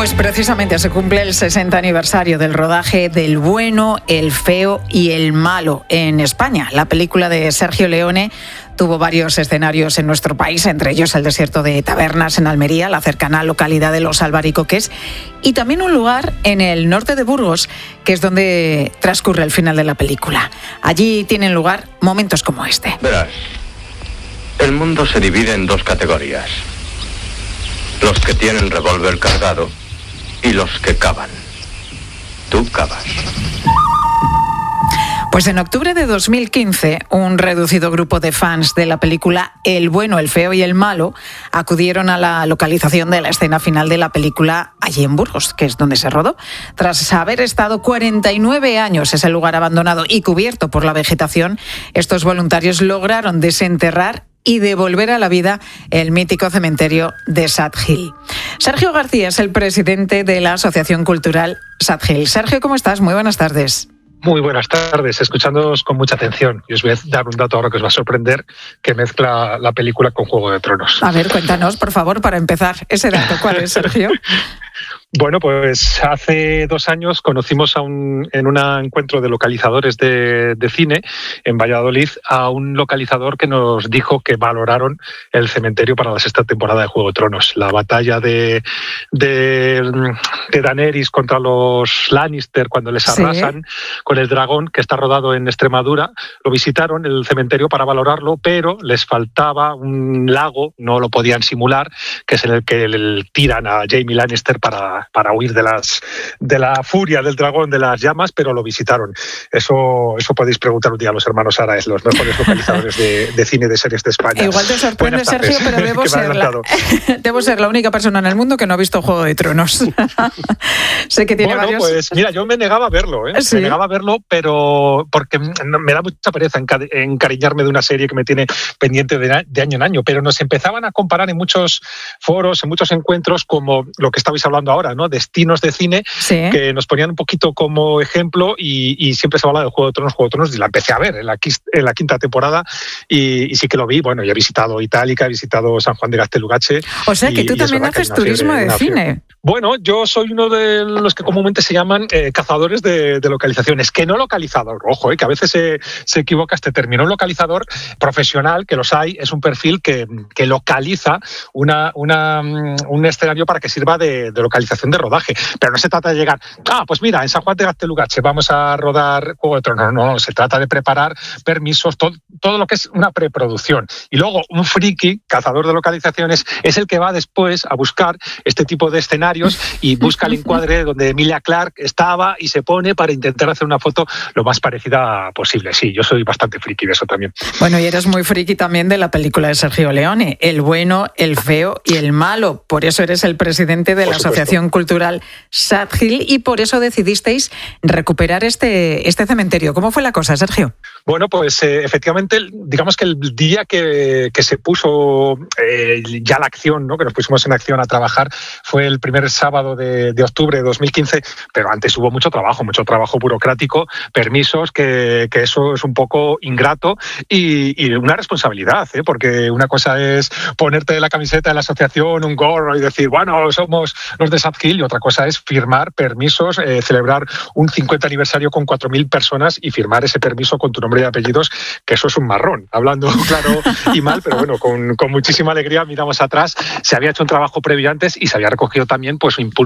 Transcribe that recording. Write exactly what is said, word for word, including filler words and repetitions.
Pues precisamente se cumple el sesenta aniversario del rodaje del Bueno, el Feo y el Malo en España. La película de Sergio Leone tuvo varios escenarios en nuestro país, entre ellos el desierto de Tabernas en Almería, la cercana localidad de Los Albaricoques, y también un lugar en el norte de Burgos, que es donde transcurre el final de la película. Allí tienen lugar momentos como este. Verás, el mundo se divide en dos categorías: los que tienen revólver cargado y los que cavan. Tú cavas. Pues en octubre de dos mil quince, un reducido grupo de fans de la película El Bueno, el Feo y el Malo acudieron a la localización de la escena final de la película allí en Burgos, que es donde se rodó. Tras haber estado cuarenta y nueve años ese lugar abandonado y cubierto por la vegetación, estos voluntarios lograron desenterrar y devolver a la vida el mítico cementerio de Sad Hill. Sergio García es el presidente de la Asociación Cultural Sad Hill. Sergio, ¿cómo estás? Muy buenas tardes. Muy buenas tardes, escuchándoos con mucha atención. Y os voy a dar un dato ahora que os va a sorprender, que mezcla la película con Juego de Tronos. A ver, cuéntanos, por favor, para empezar. Ese dato, ¿cuál es, Sergio? Bueno, pues hace dos años conocimos a un, en un encuentro de localizadores de, de cine en Valladolid a un localizador que nos dijo que valoraron el cementerio para la sexta temporada de Juego de Tronos. La batalla de, de, de Daenerys contra los Lannister cuando les arrasan, ¿sí?, con el dragón, que está rodado en Extremadura. Lo visitaron, el cementerio, para valorarlo, pero les faltaba un lago, no lo podían simular, que es en el que el, tiran a Jaime Lannister para, para huir de las de la furia del dragón, de las llamas, pero lo visitaron. Eso eso podéis preguntar un día a los hermanos Araez, los mejores localizadores de, de cine y de series de España. Igual te sorprende, Sergio, pero debo ser, la, debo ser la única persona en el mundo que no ha visto Juego de Tronos. Sé que tiene bueno, varios... pues mira, yo me negaba a verlo, ¿eh? ¿Sí? Me negaba a verlo, pero porque me da mucha pereza encariñarme de una serie que me tiene pendiente de, de año en año, pero nos empezaban a comparar en muchos foros, en muchos encuentros, como lo que estabais hablando ahora, ¿no? Destinos de cine, sí, que nos ponían un poquito como ejemplo, y, y siempre se habla del Juego de Tronos, Juego de Tronos, y la empecé a ver en la, en la quinta temporada, y, y sí que lo vi. Bueno, ya he visitado Itálica, he visitado San Juan de Gaztelugatxe. O sea, que y, tú también haces turismo de cine. Bueno, yo soy uno de los que comúnmente se llaman eh, cazadores de, de localizaciones, que no localizador, ojo, eh, que a veces se, se equivoca este término. Un localizador profesional, que los hay, es un perfil que, que localiza una, una, un escenario para que sirva de, de localización de rodaje, pero no se trata de llegar, ah, pues mira, en San Juan de Gaztelugatxe vamos a rodar Juego de Tronos. No, no, se trata de preparar permisos, todo, todo lo que es una preproducción. Y luego un friki, cazador de localizaciones, es el que va después a buscar este tipo de escenarios y busca el encuadre donde Emilia Clarke estaba y se pone para intentar hacer una foto lo más parecida posible. Sí, yo soy bastante friki de eso también. Bueno, y eres muy friki también de la película de Sergio Leone, El Bueno, el Feo y el Malo. Por eso eres el presidente de la Asociación Cultural Sad Hill y por eso decidisteis recuperar este, este cementerio. ¿Cómo fue la cosa, Sergio? Bueno, pues eh, efectivamente, digamos que el día que, que se puso eh, ya la acción, ¿no?, que nos pusimos en acción a trabajar, fue el primer sábado de, de octubre de dos mil quince, pero antes hubo mucho trabajo, mucho trabajo burocrático, permisos, que, que eso es un poco ingrato y, y una responsabilidad, ¿eh? Porque una cosa es ponerte la camiseta de la asociación, un gorro y decir, bueno, somos los de Sad Hill, y otra cosa es firmar permisos, eh, celebrar un cincuenta aniversario con cuatro mil personas y firmar ese permiso con tu nombre y apellidos, que eso es un marrón, hablando claro y mal, pero bueno, con, con muchísima alegría miramos atrás. Se había hecho un trabajo previo antes y se había recogido también pues impulso